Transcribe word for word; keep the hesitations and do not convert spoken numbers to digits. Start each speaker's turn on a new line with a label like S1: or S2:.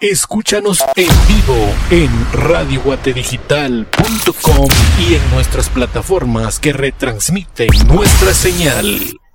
S1: Escúchanos en vivo en radio guate digital punto com y en nuestras plataformas que retransmiten nuestra señal.